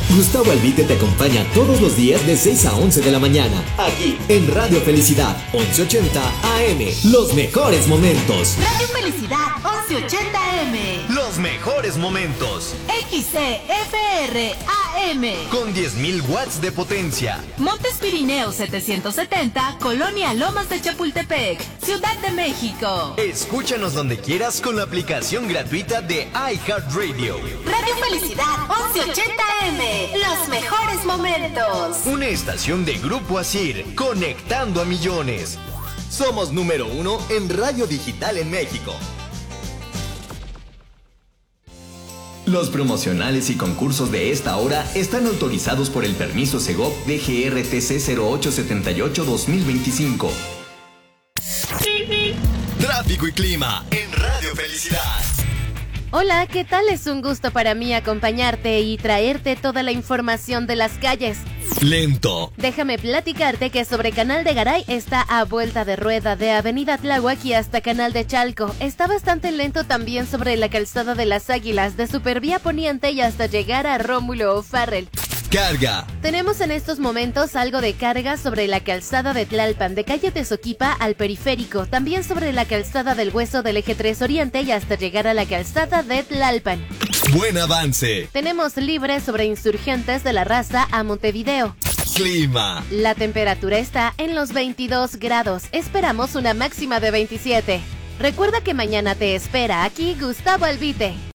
Gustavo Albite te acompaña todos los días de 6 a 11 de la mañana, aquí en Radio Felicidad, 1180 AM. Los mejores momentos. Radio Felicidad, 1180 AM. Los mejores momentos. XCFR AM. Con 10.000 watts de potencia. Montes Pirineos 770, Colonia Lomas de Chapultepec, Ciudad de México. Escúchanos donde quieras con la aplicación gratuita de iHeartRadio. Radio Felicidad, 1180 AM. Los mejores momentos. Una estación de Grupo Asir, conectando a millones. Somos número 1 en radio digital en México. Los promocionales y concursos de esta hora están autorizados por el permiso Segov DGRTC 0878-2025. Tráfico y clima en Radio Felicidad. Hola, ¿qué tal? Es un gusto para mí acompañarte y traerte toda la información de las calles. Lento. Déjame platicarte que sobre Canal de Garay está a vuelta de rueda de Avenida Tláhuac y hasta Canal de Chalco. Está bastante lento también sobre la calzada de las Águilas, de Supervía Poniente y hasta llegar a Rómulo O'Farrell. Carga. Tenemos en estos momentos algo de carga sobre la calzada de Tlalpan, de calle Tezoquipa al periférico, también sobre la calzada del Hueso del Eje 3 Oriente y hasta llegar a la calzada de Tlalpan. Buen avance. Tenemos libre sobre Insurgentes de la Raza a Montevideo. Clima. La temperatura está en los 22 grados, esperamos una máxima de 27. Recuerda que mañana te espera aquí Gustavo Albite.